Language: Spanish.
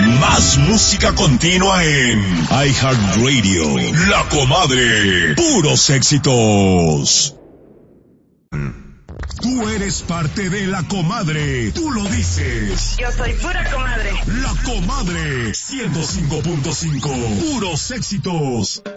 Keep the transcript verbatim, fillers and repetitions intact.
Más música continua en iHeartRadio. La Comadre. Puros éxitos. Tú eres parte de La Comadre. Tú lo dices. Yo soy pura comadre. La Comadre. ciento cinco punto cinco. Puros éxitos.